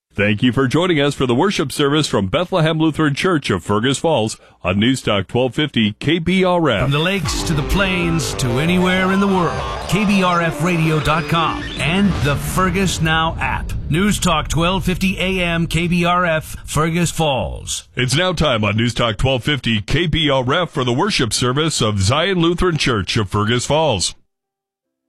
Thank you for joining us for the worship service from Bethlehem Lutheran Church of Fergus Falls on News Talk 1250 KBRF. From the lakes to the plains to anywhere in the world, KBRFradio.com and the Fergus Now app. News Talk 1250 AM KBRF Fergus Falls. It's now time on News Talk 1250 KBRF for the worship service of Zion Lutheran Church of Fergus Falls.